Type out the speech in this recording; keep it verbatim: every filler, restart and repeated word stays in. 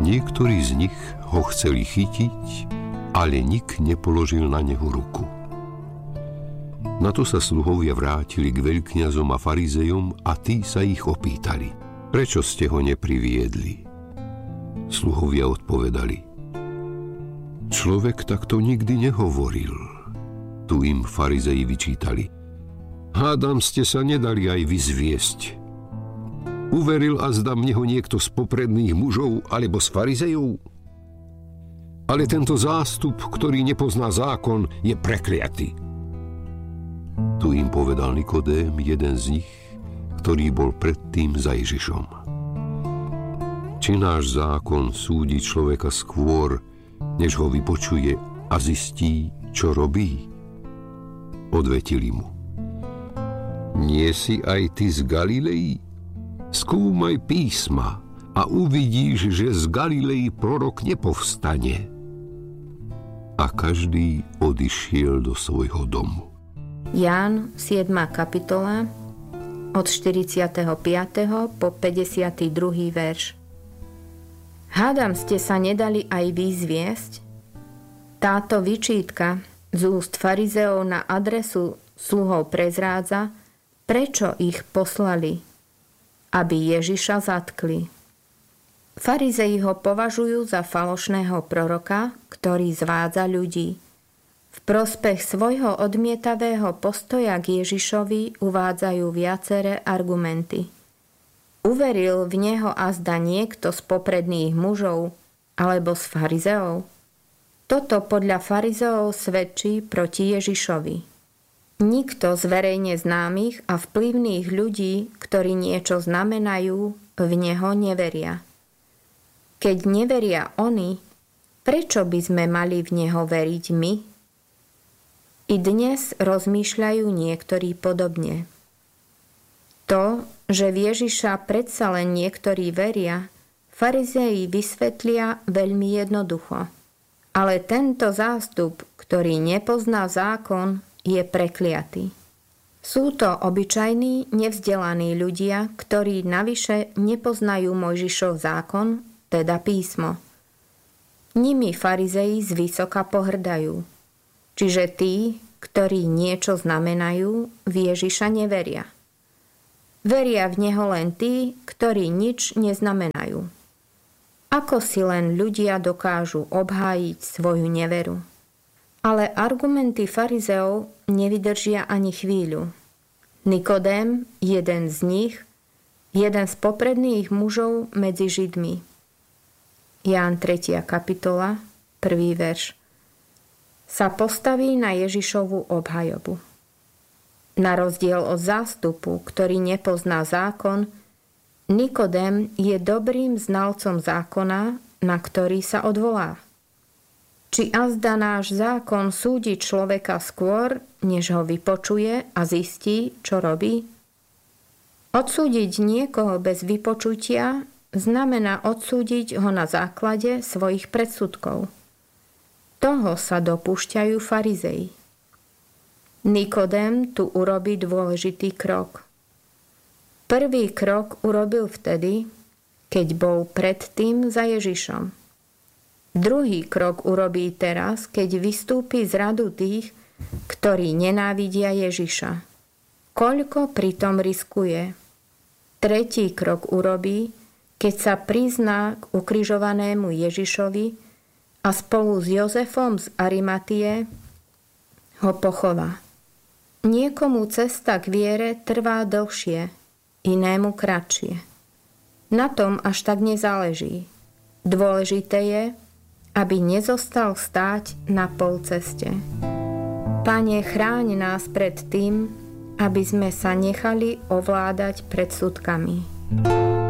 Niektorí z nich ho chceli chytiť, ale nik nepoložil na neho ruku. Na to sa sluhovia vrátili k veľkňazom a farizejom a tí sa ich opýtali: prečo ste ho nepriviedli? Sluhovia odpovedali: človek takto nikdy nehovoril. Tu im farizeji vyčítali: hádam, ste sa nedali aj vyzviesť. Uveril azda mne ho niekto z popredných mužov alebo z farizejov? Ale tento zástup, ktorý nepozná zákon, je prekliatý. Tu im povedal Nikodém, jeden z nich, ktorý bol predtým za Ježišom: či náš zákon súdi človeka skôr, než ho vypočuje a zistí, čo robí? Odvetili mu: nie si aj ty z Galilei? Skúmaj písma a uvidíš, že z Galilei prorok nepovstane. A každý odišiel do svojho domu. Ján, siedma kapitola, od štyridsiateho piateho po päťdesiaty druhý verš. Hádam, ste sa nedali aj vyzviesť? Táto vyčítka z úst farizeov na adresu sluhov prezrádza, prečo ich poslali, aby Ježiša zatkli. Farizei ho považujú za falošného proroka, ktorý zvádza ľudí. V prospech svojho odmietavého postoja k Ježišovi uvádzajú viaceré argumenty. Uveril v neho azda niekto z popredných mužov alebo z farizeov? Toto podľa farizeov svedčí proti Ježišovi. Nikto z verejne známych a vplyvných ľudí, ktorí niečo znamenajú, v neho neveria. Keď neveria oni, prečo by sme mali v neho veriť my? I dnes rozmýšľajú niektorí podobne. To, že v Ježiša predsa len niektorí veria, farizei vysvetlia veľmi jednoducho. Ale tento zástup, ktorý nepozná zákon, je prekliatý. Sú to obyčajní, nevzdelaní ľudia, ktorí navyše nepoznajú Mojžišov zákon, teda písmo. Nimi farizei zvysoka pohrdajú. Čiže tí, ktorí niečo znamenajú, v Ježiša neveria. Veria v neho len tí, ktorí nič neznamenajú. Ako si len ľudia dokážu obhájiť svoju neveru? Ale argumenty farizeov nevydržia ani chvíľu. Nikodém, jeden z nich, jeden z popredných mužov medzi Židmi. Ján tretia kapitola, prvý verš. Sa postaví na Ježišovu obhajobu. Na rozdiel od zástupu, ktorý nepozná zákon, Nikodém je dobrým znalcom zákona, na ktorý sa odvolá. Či azda náš zákon súdi človeka skôr, než ho vypočuje a zistí, čo robí? Odsúdiť niekoho bez vypočutia znamená odsúdiť ho na základe svojich predsudkov. Toho sa dopúšťajú farizei. Nikodém tu urobí dôležitý krok. Prvý krok urobil vtedy, keď bol predtým za Ježišom. Druhý krok urobí teraz, keď vystúpi z radu tých, ktorí nenávidia Ježiša. Koľko pritom riskuje? Tretí krok urobí, keď sa prizná k ukrižovanému Ježišovi a spolu s Jozefom z Arimatie ho pochová. Niekomu cesta k viere trvá dlhšie, inému kratšie. Na tom až tak nezáleží. Dôležité je, aby nezostal stáť na polceste. Pane, chráň nás pred tým, aby sme sa nechali ovládať predsudkami.